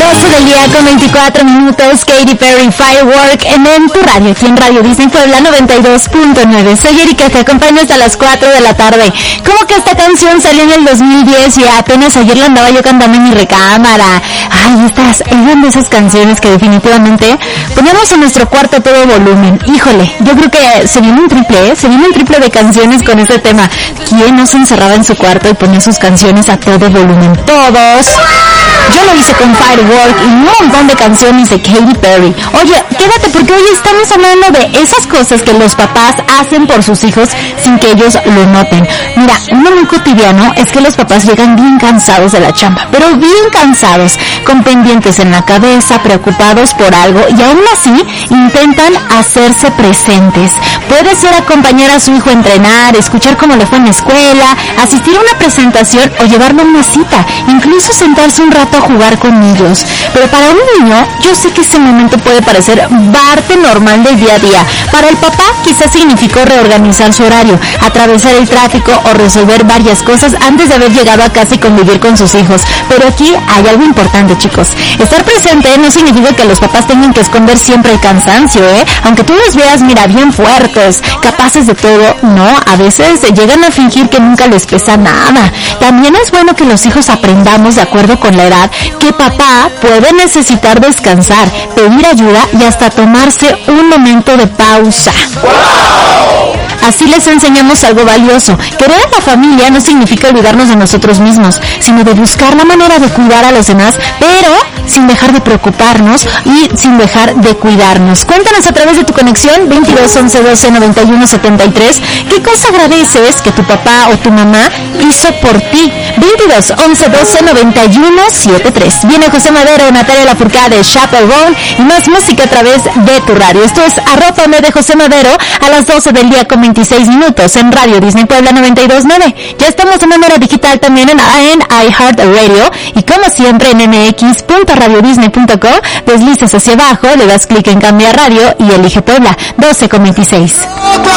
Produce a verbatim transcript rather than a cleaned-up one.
doce del día con veinticuatro minutos, Katy Perry, Firework, en, en tu radio, aquí en Radio Disney Puebla noventa y dos punto nueve. Soy Erika, te acompaño hasta las cuatro de la tarde. ¿Cómo que esta canción salió en el dos mil diez y apenas ayer la andaba yo cantando en mi recámara? Ay, estas eran de esas canciones que definitivamente poníamos en nuestro cuarto a todo volumen. Híjole, yo creo que se viene un triple, ¿eh? Se viene un triple de canciones con este tema. ¿Quién no se encerraba en su cuarto y ponía sus canciones a todo volumen? Todos. Yo lo hice con Firework y un montón de canciones de Katy Perry. Oye, quédate porque hoy estamos hablando de esas cosas que los papás hacen por sus hijos sin que ellos lo noten. Mira, uno muy cotidiano es que los papás llegan bien cansados de la chamba, pero bien cansados, con pendientes en la cabeza, preocupados por algo y aún así intentan hacerse presentes. Puede ser acompañar a su hijo a entrenar, escuchar cómo le fue en la escuela, asistir a una presentación o llevarlo a una cita, incluso sentarse un rato a jugar con ellos. Pero para un niño, yo sé que ese momento puede parecer parte normal del día a día. Para el papá, quizás significó reorganizar su horario, atravesar el tráfico o resolver varias cosas antes de haber llegado a casa y convivir con sus hijos. Pero aquí hay algo importante, chicos. Estar presente no significa que los papás tengan que esconder siempre el cansancio, ¿eh? Aunque tú los veas, mira, bien fuertes, capaces de todo, no, a veces llegan a fingir que nunca les pesa nada. También es bueno que los hijos aprendamos, de acuerdo con la edad, que papá puede necesitar descansar, pedir ayuda y hasta tomarse un momento de pausa. ¡Wow! Así les enseñamos algo valioso. Querer a la familia no significa olvidarnos de nosotros mismos, sino de buscar la manera de cuidar a los demás, pero sin dejar de preocuparnos y sin dejar de cuidarnos. Cuéntanos a través de tu conexión veintidós once doce noventa y uno setenta y tres qué cosa agradeces que tu papá o tu mamá hizo por ti. veintidós once doce noventa y uno setenta y tres. Viene José Madero, Natalia Lafourcade, Chaperone y más música a través de tu radio. Esto es Arrópame de José Madero a las doce del día con veintiséis minutos en Radio Disney Puebla noventa y dos punto nueve. Ya estamos de manera digital también en, en iHeartRadio y como siempre en m x punto radio disney punto com. Deslizas hacia abajo, le das clic en Cambia Radio y elige Puebla doce con veintiséis.